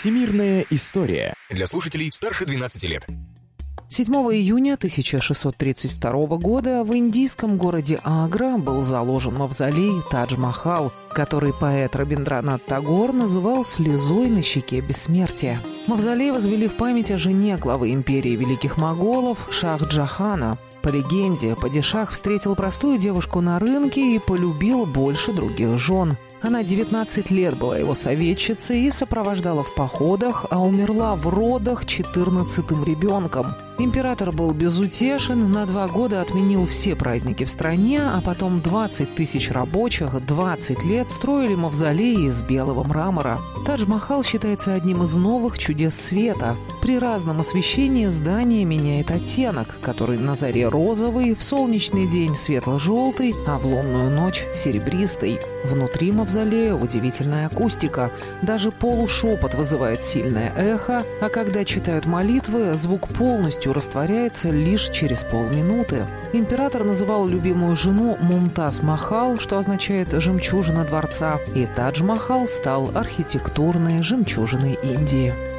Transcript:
Всемирная история. Для слушателей старше 12 лет. 7 июня 1632 года в индийском городе Агра был заложен мавзолей Тадж-Махал, который поэт Рабиндранат Тагор называл «слезой на щеке бессмертия». Мавзолей возвели в память о жене главы империи великих моголов Шах-Джахана. По легенде, падишах встретил простую девушку на рынке и полюбил больше других жен. Она 19 лет была его советчицей и сопровождала в походах, а умерла в родах 14-м ребенком. Император был безутешен, на 2 года отменил все праздники в стране, а потом 20 тысяч рабочих 20 лет строили мавзолеи из белого мрамора. Тадж-Махал считается одним из новых чудес света. При разном освещении здание меняет оттенок, который на заре розовый, в солнечный день светло-желтый, а в лунную ночь серебристый. Внутри мавзолея удивительная акустика. Даже полушепот вызывает сильное эхо, а когда читают молитвы, звук полностью растворяется лишь через полминуты. Император называл любимую жену Мумтаз-Махал, что означает «жемчужина дворца», и Тадж-Махал стал архитектурной жемчужиной Индии.